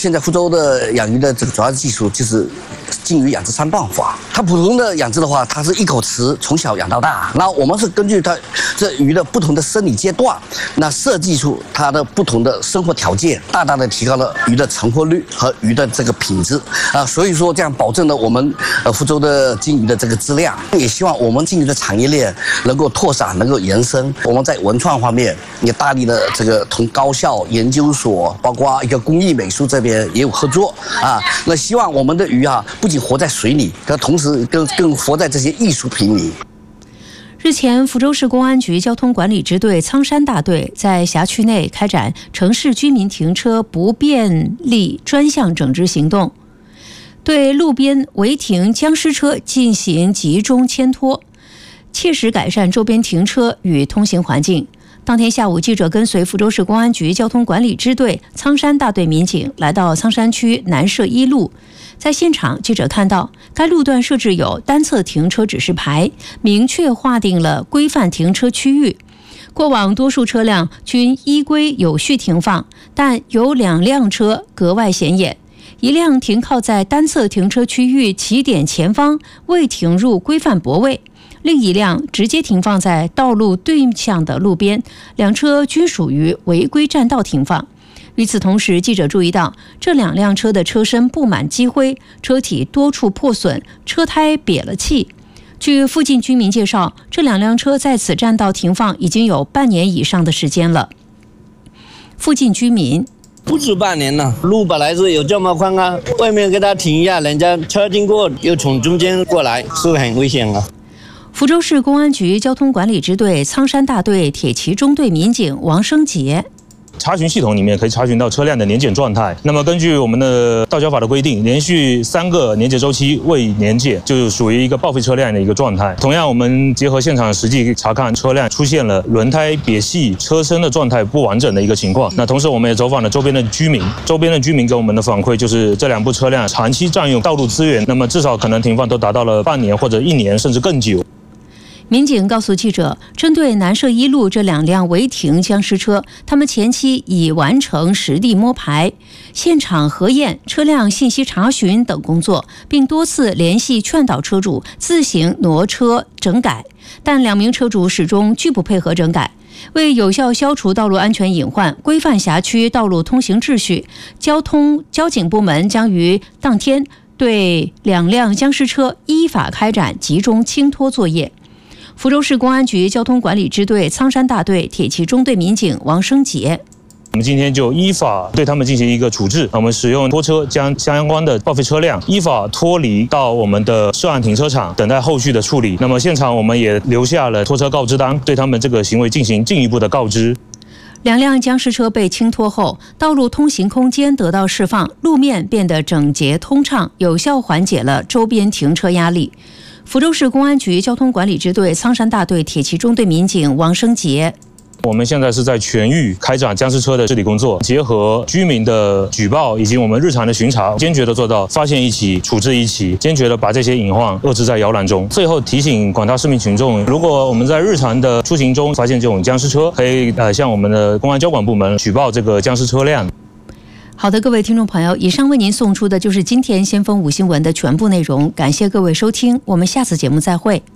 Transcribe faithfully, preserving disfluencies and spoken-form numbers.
现在福州的养鱼的这个主要技术就是金鱼养殖三办法。它普通的养殖的话，它是一口池从小养到大。那我们是根据它这鱼的不同的生理阶段，那设计出它的不同的生活条件，大大的提高了鱼的成活率和鱼的这个品质啊。所以说这样保证了我们呃福州的金鱼的这个质量。也希望我们金鱼的产业链能够拓展，能够延伸。我们在文创方面也大力的这个同高校、研究所，包括一个工艺美术这边也有合作啊。那希望我们的鱼啊，不仅活在水里，它同时更更活在这些艺术品里。 日前，福州市公安局交通管理支队苍山大队在辖区内开展城市居民停车不便利专项整治行动，对路边违停僵尸车进行集中牵拖，切实改善周边停车与通行环境。当天下午，记者跟随福州市公安局交通管理支队苍山大队民警来到苍山区南社一路。在现场，记者看到该路段设置有单侧停车指示牌，明确划定了规范停车区域。过往多数车辆均依规有序停放，但有两辆车格外显眼。一辆停靠在单侧停车区域起点前方，未停入规范泊位；另一辆直接停放在道路对向的路边，两车均属于违规占道停放。与此同时，记者注意到这两辆车的车身布满积灰，车体多处破损，车胎瘪了气。据附近居民介绍，这两辆车在此占道停放已经有半年以上的时间了。附近居民不止半年了，路本来是有这么宽啊，外面给他停一下，人家车经过又从中间过来，是不是很危险啊？ 福州市公安局交通管理支队苍山大队铁骑中队民警王生杰。 查询系统里面可以查询到车辆的年检状态。那么根据我们的道交法的规定，连续三个年检周期未年检，就属于一个报废车辆的一个状态。同样，我们结合现场实际查看，车辆出现了轮胎瘪细、车身的状态不完整的一个情况。那同时，我们也走访了周边的居民，周边的居民给我们的反馈就是这两部车辆长期占用道路资源，那么至少可能停放都达到了半年或者一年，甚至更久。 民警告诉记者，针对南社一路这两辆违停僵尸车，他们前期已完成实地摸排、现场核验、车辆信息查询等工作，并多次联系劝导车主自行挪车整改，但两名车主始终拒不配合整改。为有效消除道路安全隐患，规范辖区道路通行秩序，交通交警部门将于当天对两辆僵尸车依法开展集中清拖作业。福州市公安局交通管理支队苍山大队铁骑中队民警王生杰。 我们今天就依法对他们进行一个处置，我们使用拖车将相关的报废车辆依法脱离到我们的涉案停车场，等待后续的处理。那么现场我们也留下了拖车告知单，对他们这个行为进行进一步的告知。 两辆僵尸车被清拖后，道路通行空间得到释放，路面变得整洁通畅，有效缓解了周边停车压力。福州市公安局交通管理支队苍山大队铁骑中队民警王生杰。 我们现在是在全域开展僵尸车的治理工作，结合居民的举报以及我们日常的巡查，坚决的做到发现一起处置一起，坚决的把这些隐患遏制在摇篮中。最后提醒广大市民群众，如果我们在日常的出行中发现这种僵尸车，可以呃向我们的公安交管部门举报这个僵尸车辆。 好的，各位听众朋友，以上为您送出的就是今天先锋五新闻的全部内容，感谢各位收听，我们下次节目再会。